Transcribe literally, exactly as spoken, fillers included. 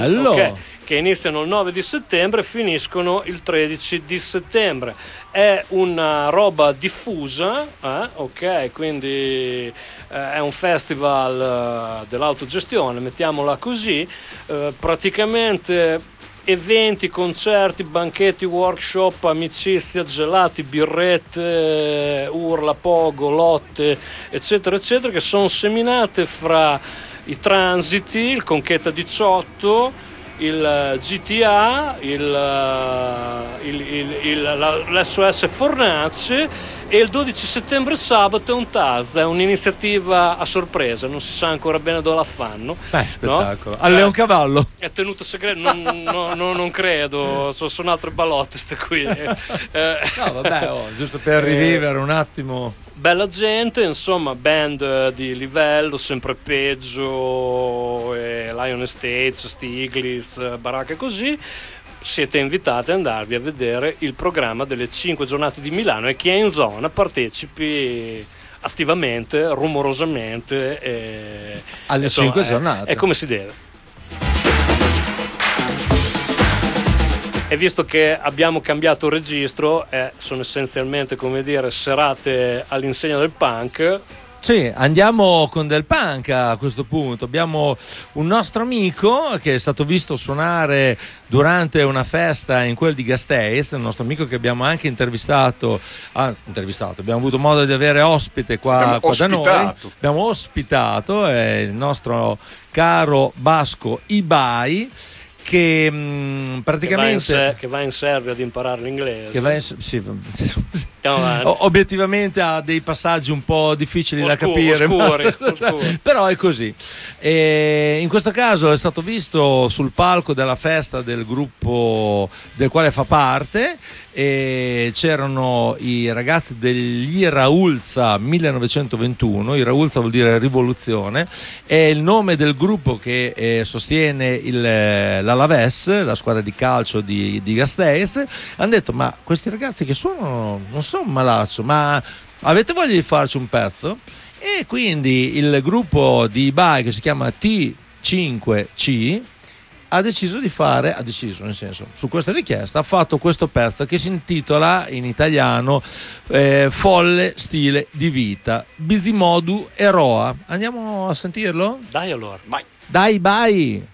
okay, che iniziano il nove di settembre e finiscono il tredici di settembre. È una roba diffusa, eh? Ok, quindi eh, è un festival eh, dell'autogestione, mettiamola così, eh, praticamente eventi, concerti, banchetti, workshop, amicizia, gelati, birrette, urla, pogo, lotte, eccetera eccetera, che sono seminate fra i transiti, il Conchetta diciotto, il G T A, il, il, il, il, l'S O S Fornace, e il dodici settembre sabato è un T A S, è un'iniziativa a sorpresa, non si sa ancora bene dove la fanno. Beh, spettacolo. No? A Leoncavallo è tenuto segreto, non, no, no, non credo, sono, sono altre ballotte ste qui. Eh, no vabbè, oh, giusto per rivivere un attimo. Bella gente, insomma, band di livello, sempre peggio, eh, Lion Estates, Stiglitz, baracche così. Siete invitati ad andarvi a vedere il programma delle cinque giornate di Milano, e chi è in zona partecipi attivamente, rumorosamente, eh, alle insomma, cinque giornate. È, è come si deve. E visto che abbiamo cambiato registro, eh, sono essenzialmente, come dire, serate all'insegna del punk. Sì, andiamo con del punk a questo punto. Abbiamo un nostro amico che è stato visto suonare durante una festa in quel di Gasteiz, un nostro amico che abbiamo anche intervistato, ah, intervistato, abbiamo avuto modo di avere ospite qua, qua da noi. Abbiamo ospitato eh, il nostro caro Basco Ibai, che mh, praticamente che va, in, che va in Serbia ad imparare l'inglese, che va in, sì, obiettivamente ha dei passaggi un po' difficili oscuro, da capire, oscuri, oscuri. Però è così. E in questo caso è stato visto sul palco della festa del gruppo del quale fa parte, e c'erano i ragazzi degli Raulza millenovecentoventuno. I Raulza vuol dire rivoluzione, è il nome del gruppo che eh, sostiene il, l'Alaves, la squadra di calcio di, di Gasteiz. Hanno detto: ma questi ragazzi che suonano non sono malaccio, ma avete voglia di farci un pezzo? E quindi il gruppo di Ibai, che si chiama T cinque C, ha deciso di fare, ha deciso nel senso, su questa richiesta ha fatto questo pezzo che si intitola in italiano eh, Folle stile di vita, Bisimodu Eroa. Andiamo a sentirlo? Dai allora, vai. Dai, vai.